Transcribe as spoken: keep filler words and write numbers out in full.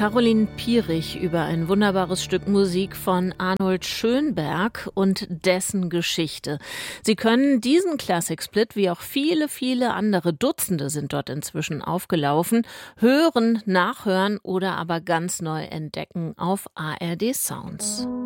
Caroline Pierich über ein wunderbares Stück Musik von Arnold Schönberg und dessen Geschichte. Sie können diesen Classic-Split, wie auch viele, viele andere, Dutzende sind dort inzwischen aufgelaufen, hören, nachhören oder aber ganz neu entdecken auf A R D Sounds.